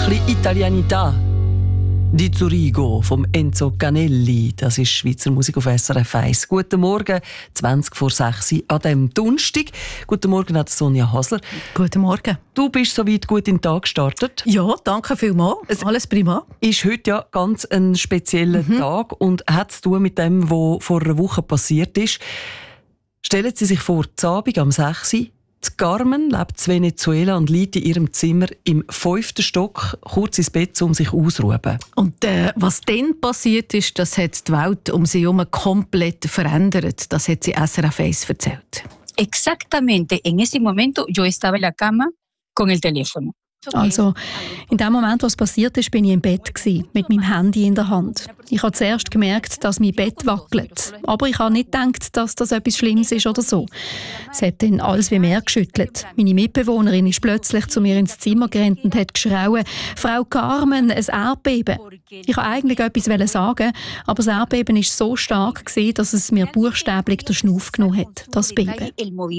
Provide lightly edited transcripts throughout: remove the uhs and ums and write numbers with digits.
bisschen Italianità. Di Zurigo vom Enzo Canelli. Das ist Schweizer Musik auf SRF 1. Guten Morgen, 20:06 an diesem Donnerstag. Guten Morgen an Sonja Hasler. Guten Morgen. Du bist soweit gut in den Tag gestartet. Ja, danke vielmals. Alles prima. Ist heute ja ganz ein spezieller Tag und hat zu tun mit dem, was vor einer Woche passiert ist. Stellen Sie sich vor, die Abend am 6 Uhr. Die Carmen lebt in Venezuela und liegt in ihrem Zimmer im 5. Stock kurz ins Bett, um sich auszuruhen. Und was dann passiert ist, das hat die Welt um sie herum komplett verändert. Das hat sie SRF 1 erzählt. Exactamente, en ese momento yo estaba en la cama con el teléfono. Also, in dem Moment, was passiert ist, bin ich im Bett mit meinem Handy in der Hand. Ich habe zuerst gemerkt, dass mein Bett wackelt. Aber ich habe nicht gedacht, dass das etwas Schlimmes ist oder so. Es hat dann alles wie mehr geschüttelt. Meine Mitbewohnerin ist plötzlich zu mir ins Zimmer gerannt und hat geschrauen: «Frau Carmen, ein Erdbeben!» Ich wollte eigentlich etwas sagen, aber das Erdbeben war so stark, dass es mir buchstäblich den Schnuff genommen hat, das Beben.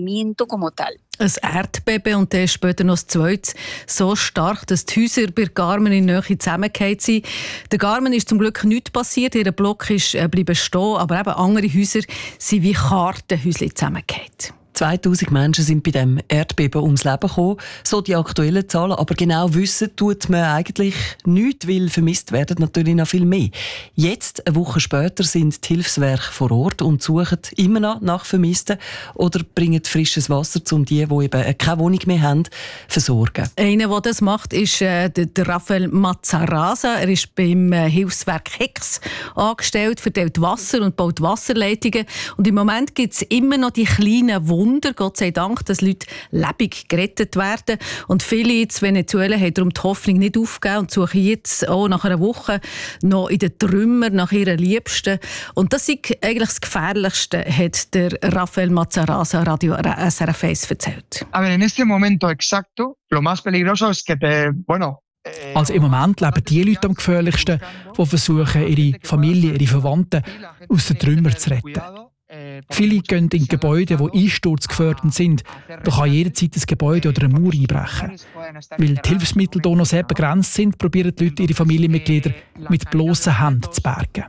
Ein Erdbeben und dann später noch das zweite. So stark, dass die Häuser bei Carmen in Nähe zusammengefallen sind. Der Carmen ist zum Glück nichts passiert. Ihr Block ist bleiben stehen, aber eben andere Häuser sind wie Kartenhäuschen zusammengefallen. 2000 Menschen sind bei dem Erdbeben ums Leben gekommen. So die aktuellen Zahlen. Aber genau wissen tut man eigentlich nichts, weil vermisst werden natürlich noch viel mehr. Jetzt, eine Woche später, sind die Hilfswerke vor Ort und suchen immer noch nach Vermissten oder bringen frisches Wasser, um die eben keine Wohnung mehr haben, zu versorgen. Einer, der das macht, ist der Rafael Mazaraza. Er ist beim Hilfswerk Hex angestellt, verteilt Wasser und baut Wasserleitungen. Und im Moment gibt es immer noch die kleinen Wunder, Gott sei Dank, dass Leute lebendig gerettet werden. Und viele in Venezuela haben darum die Hoffnung nicht aufgegeben und suchen jetzt auch nach einer Woche noch in den Trümmern nach ihren Liebsten. Und das ist eigentlich das Gefährlichste, hat der Rafael Mazaraza Radio SRF 1 erzählt. Aber in este momento exacto, lo más peligroso es que Also im Moment leben die Leute am gefährlichsten, die versuchen, ihre Familie, ihre Verwandten aus den Trümmern zu retten. Viele gehen in Gebäude, die einsturzgefährdet sind. Da kann jederzeit ein Gebäude oder eine Mauer einbrechen. Weil die Hilfsmittel hier noch sehr begrenzt sind, probieren die Leute ihre Familienmitglieder mit bloßen Händen zu bergen.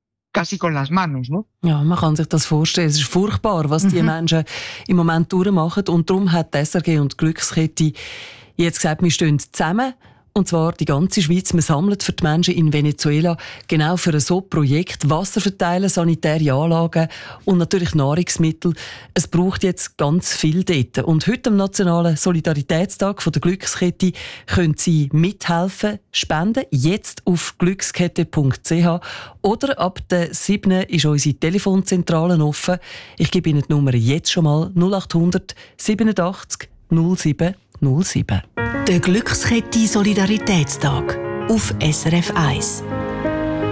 Ja, man kann sich das vorstellen. Es ist furchtbar, was die Menschen im Moment durchmachen. Und darum hat die SRG und die Glückskette jetzt gesagt, wir stehen zusammen. Und zwar die ganze Schweiz. Wir sammeln für die Menschen in Venezuela genau für ein so Projekt Wasser verteilen, sanitäre Anlagen und natürlich Nahrungsmittel. Es braucht jetzt ganz viel dort. Und heute am Nationalen Solidaritätstag von der Glückskette können Sie mithelfen, spenden, jetzt auf glückskette.ch oder ab der 7. ist unsere Telefonzentrale offen. Ich gebe Ihnen die Nummer jetzt schon mal: 0800 87 07 07. Der Glückskette Solidaritätstag auf SRF 1.